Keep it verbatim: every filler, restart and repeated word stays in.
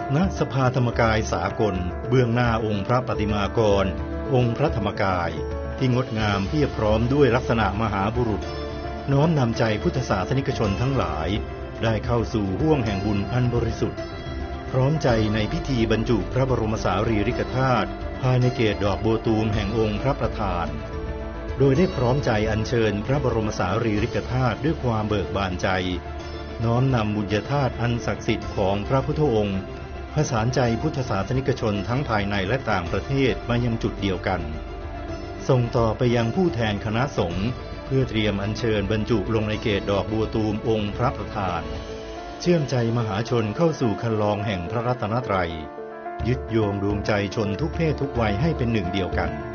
ณสภาธรรมกายสากลเบื้องหน้าองค์พระปฏิมากรองค์พระธรรมกายที่งดงามเพียบพร้อมด้วยลักษณะมหาบุรุษน้อมนำใจพุทธศาสนิกชนทั้งหลายได้เข้าสู่ห้วงแห่งบุญอันบริสุทธิ์พร้อมใจในพิธีบรรจุพระบรมสารีริกธาตุภายในเกศดอกบัวตูมแห่งองค์พระประธานโดยได้พร้อมใจอัญเชิญพระบรมสารีริกธาตุด้วยความเบิกบานใจน้อมนำบุญญาธาตุอันศักดิ์สิทธิ์ของพระพุทธองค์ผสานใจพุทธศาสนิกชนทั้งภายในและต่างประเทศมายังจุดเดียวกันส่งต่อไปยังผู้แทนคณะสงฆ์เพื่อเตรียมอัญเชิญบรรจุลงในเกศดอกบัวตูมองค์พระประธานเชื่อมใจมหาชนเข้าสู่คันลองแห่งพระรัตนตรัยยึดโยงดวงใจชนทุกเพศทุกวัยให้เป็นหนึ่งเดียวกัน